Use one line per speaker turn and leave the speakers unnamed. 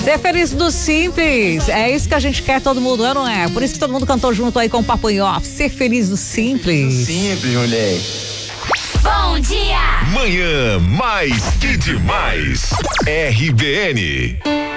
Ser feliz do simples. É isso que a gente quer, todo mundo, não é? Por isso que todo mundo cantou junto aí com o Papo em Off. Ser feliz do simples.
Simples, mulher.
Bom dia!
Manhã mais que demais. RBN.